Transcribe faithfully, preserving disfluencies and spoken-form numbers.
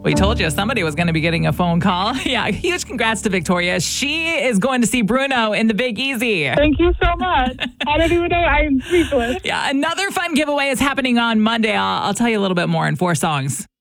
We told you somebody was going to be getting a phone call. Yeah, huge congrats to Victoria. She is going to see Bruno in the Big Easy. Thank you so much. I don't even know. I'm speechless. Yeah, another fun giveaway is happening on Monday. I'll, I'll tell you a little bit more in four songs.